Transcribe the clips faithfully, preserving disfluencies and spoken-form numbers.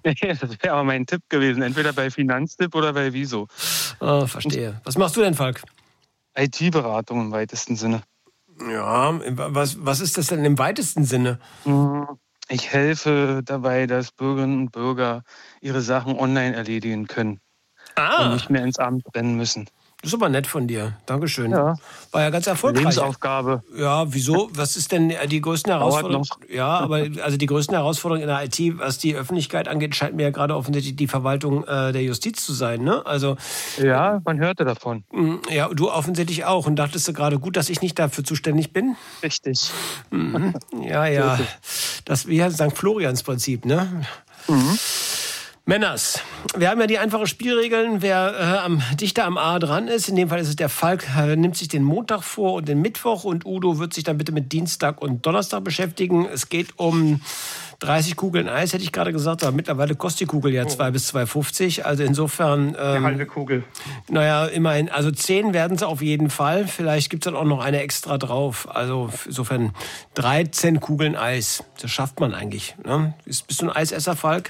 Nee, das wäre aber mein Tipp gewesen. Entweder bei Finanztipp oder bei Wieso. Oh, verstehe. Was machst du denn, Falk? I T-Beratung im weitesten Sinne. Ja, was, was ist das denn im weitesten Sinne? Ich helfe dabei, dass Bürgerinnen und Bürger ihre Sachen online erledigen können. Ah. Und nicht mehr ins Amt rennen müssen. Das ist aber nett von dir. Dankeschön. Ja. War ja ganz erfolgreich. Lebensaufgabe. Ja, wieso? Was ist denn die größten Herausforderungen? Ja, aber also die größten Herausforderungen in der I T, was die Öffentlichkeit angeht, scheint mir ja gerade offensichtlich die Verwaltung äh, der Justiz zu sein, ne? Also ja, man hörte davon. Ja, du offensichtlich auch. Und dachtest du gerade, gut, dass ich nicht dafür zuständig bin? Richtig. Mhm. Ja, ja. Das wie Sankt Florians Prinzip, ne? Mhm. Männers, wir haben ja die einfachen Spielregeln. Wer äh, am, dichter am A dran ist, in dem Fall ist es der Falk, äh, nimmt sich den Montag vor und den Mittwoch. Und Udo wird sich dann bitte mit Dienstag und Donnerstag beschäftigen. Es geht um dreißig Kugeln Eis, hätte ich gerade gesagt. Aber mittlerweile kostet die Kugel ja zwei bis zwei fünfzig. Also insofern... Ähm, eine halbe Kugel. Naja, immerhin. Also zehn werden es auf jeden Fall. Vielleicht gibt es dann auch noch eine extra drauf. Also insofern dreizehn Kugeln Eis. Das schafft man eigentlich. Ne? Bist, bist du ein Eisesser, Falk?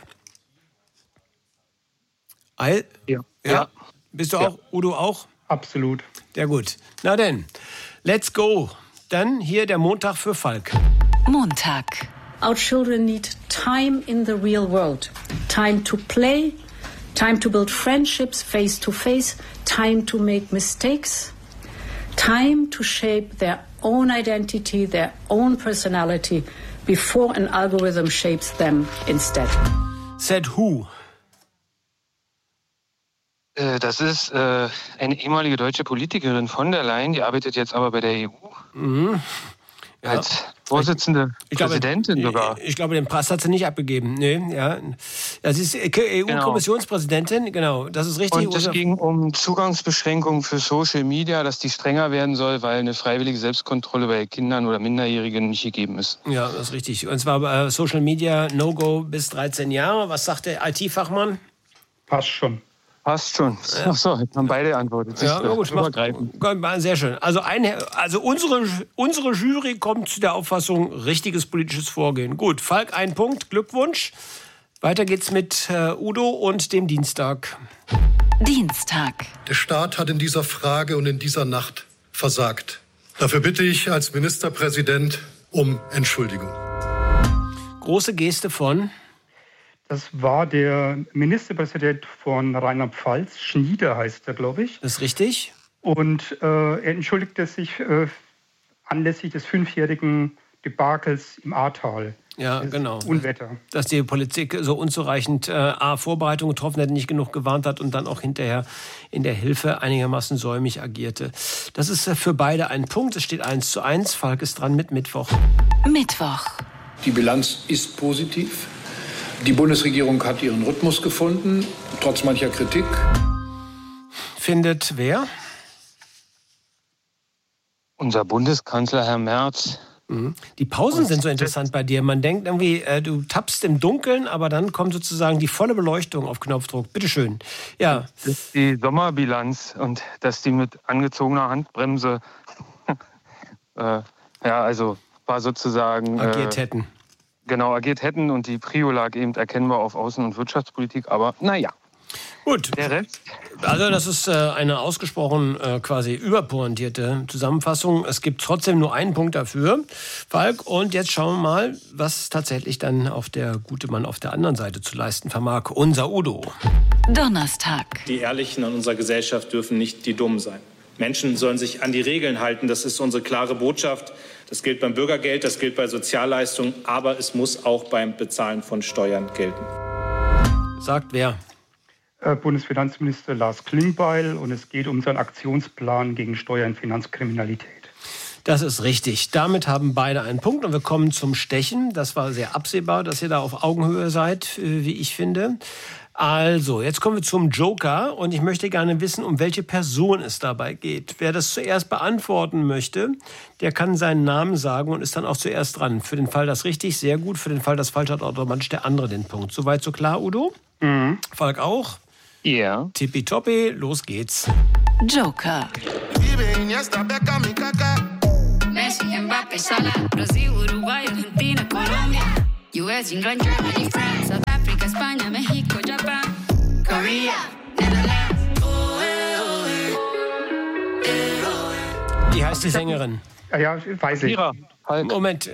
Ei? Ja. ja. Ja. Bist du Ja. auch? Udo auch? Absolut. Sehr gut. Na denn, let's go. Dann hier der Montag für Falk. Montag. Our children need time in the real world. Time to play, time to build friendships face to face, time to make mistakes, time to shape their own identity, their own personality before an algorithm shapes them instead. Said who? Das ist äh, eine ehemalige deutsche Politikerin von der Leyen, die arbeitet jetzt aber bei der E U. Mhm. Ja. Als Vorsitzende, ich glaube, Präsidentin sogar. Ich, ich glaube, den Pass hat sie nicht abgegeben. Nee, ja. Das ist E U-Kommissionspräsidentin, genau, das ist richtig. Und es ging um Zugangsbeschränkungen für Social Media, dass die strenger werden soll, weil eine freiwillige Selbstkontrolle bei Kindern oder Minderjährigen nicht gegeben ist. Ja, das ist richtig. Und zwar äh, Social Media No-Go bis dreizehn Jahre. Was sagt der I T-Fachmann? Passt schon. Passt schon. Ach so, hätten wir beide antwortet. Ja, gut, übergreifen. Sehr schön. Also, ein, also unsere, unsere Jury kommt zu der Auffassung, richtiges politisches Vorgehen. Gut, Falk, ein Punkt, Glückwunsch. Weiter geht's mit äh, Udo und dem Dienstag. Dienstag. Der Staat hat in dieser Frage und in dieser Nacht versagt. Dafür bitte ich als Ministerpräsident um Entschuldigung. Große Geste von... Das war der Ministerpräsident von Rheinland-Pfalz, Schnieder heißt er, glaube ich. Das ist richtig. Und äh, er entschuldigte sich äh, anlässlich des fünfjährigen Debakels im Ahrtal. Ja, das genau. Unwetter. Dass die Politik so unzureichend äh, A, Vorbereitung getroffen hat, nicht genug gewarnt hat und dann auch hinterher in der Hilfe einigermaßen säumig agierte. Das ist äh, für beide ein Punkt. Es steht eins zu eins. Falk ist dran mit Mittwoch. Mittwoch. Die Bilanz ist positiv. Die Bundesregierung hat ihren Rhythmus gefunden, trotz mancher Kritik. Findet wer? Unser Bundeskanzler, Herr Merz. Mhm. Die Pausen sind so interessant bei dir. Man denkt irgendwie, äh, du tappst im Dunkeln, aber dann kommt sozusagen die volle Beleuchtung auf Knopfdruck. Bitteschön. Ja. Das ist die Sommerbilanz und dass die mit angezogener Handbremse äh, ja, also war sozusagen... agiert äh, hätten. Genau, agiert hätten und die Prio lag eben erkennbar auf Außen- und Wirtschaftspolitik, aber naja. Gut. Der Rest? Also das ist äh, eine ausgesprochen äh, quasi überpointierte Zusammenfassung. Es gibt trotzdem nur einen Punkt dafür, Falk. Und jetzt schauen wir mal, was tatsächlich dann auf der gute Mann auf der anderen Seite zu leisten vermag. Unser Udo. Donnerstag. Die Ehrlichen in unserer Gesellschaft dürfen nicht die Dummen sein. Menschen sollen sich an die Regeln halten. Das ist unsere klare Botschaft. Das gilt beim Bürgergeld, das gilt bei Sozialleistungen, aber es muss auch beim Bezahlen von Steuern gelten. Sagt wer? Äh, Bundesfinanzminister Lars Klingbeil, und es geht um seinen Aktionsplan gegen Steuer- und Finanzkriminalität. Das ist richtig. Damit haben beide einen Punkt und wir kommen zum Stechen. Das war sehr absehbar, dass ihr da auf Augenhöhe seid, wie ich finde. Also, jetzt kommen wir zum Joker und ich möchte gerne wissen, um welche Person es dabei geht. Wer das zuerst beantworten möchte, der kann seinen Namen sagen und ist dann auch zuerst dran. Für den Fall das richtig, sehr gut. Für den Fall das falsch hat automatisch der andere den Punkt. Soweit so klar, Udo? Mhm. Falk auch? Ja. Yeah. Tippitoppi, los geht's. Joker. Messi, Mbappé, Salah, Brasil, Uruguay, Argentina, Colombia, U S, England, Germany, France, South Africa, España, México. Wie heißt die Sängerin? Ja, ja, weiß ich. Moment.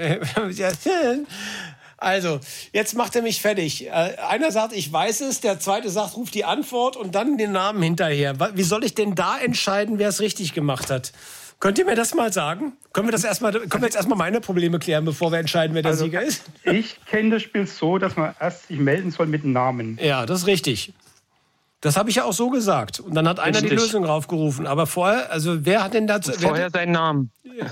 Also, jetzt macht er mich fertig. Einer sagt, ich weiß es, der zweite sagt, ruft die Antwort und dann den Namen hinterher. Wie soll ich denn da entscheiden, wer es richtig gemacht hat? Könnt ihr mir das mal sagen? Können wir, das erst mal, können wir jetzt erstmal meine Probleme klären, bevor wir entscheiden, wer der Also, Sieger ist? Ich kenne das Spiel so, dass man erst sich melden soll mit dem Namen. Ja, das ist richtig. Das habe ich ja auch so gesagt. Und dann hat einer Richtig. die Lösung raufgerufen. Aber vorher, also wer hat denn dazu... Vorher seinen Namen.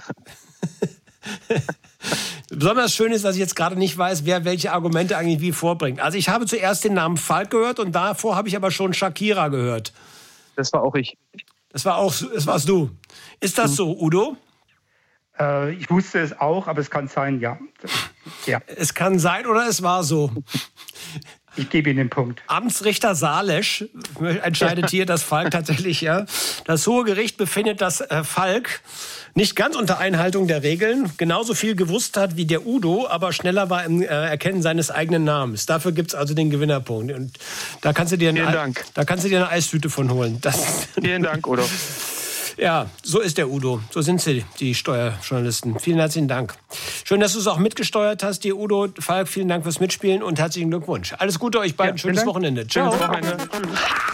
Besonders schön ist, dass ich jetzt gerade nicht weiß, wer welche Argumente eigentlich wie vorbringt. Also ich habe zuerst den Namen Falk gehört und davor habe ich aber schon Shakira gehört. Das war auch ich. Das war auch, das warst du. Ist das so, Udo? Äh, ich wusste es auch, aber es kann sein, ja. ja. Es kann sein oder es war so. Ich gebe Ihnen den Punkt. Amtsrichter Salesch entscheidet hier, dass Falk tatsächlich, ja. Das Hohe Gericht befindet, dass äh, Falk nicht ganz unter Einhaltung der Regeln genauso viel gewusst hat wie der Udo, aber schneller war im äh, Erkennen seines eigenen Namens. Dafür gibt's also den Gewinnerpunkt. Und da kannst du dir, Vielen eine, Dank. Da kannst du dir eine Eistüte von holen. Das, Vielen Dank, Udo. Ja, so ist der Udo. So sind sie, die Steuerjournalisten. Vielen herzlichen Dank. Schön, dass du es auch mitgesteuert hast, dir Udo. Falk, vielen Dank fürs Mitspielen und herzlichen Glückwunsch. Alles Gute euch beiden. Ja, Schönes Dank. Wochenende. Ciao. Schönes Wochenende. Tschüss.